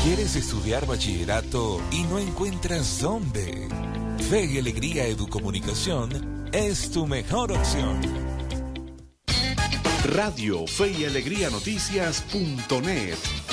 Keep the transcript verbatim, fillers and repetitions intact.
¿Quieres estudiar bachillerato y no encuentras dónde? Fe y Alegría Educomunicación es tu mejor opción. Radio Fe y Alegría Noticias punto net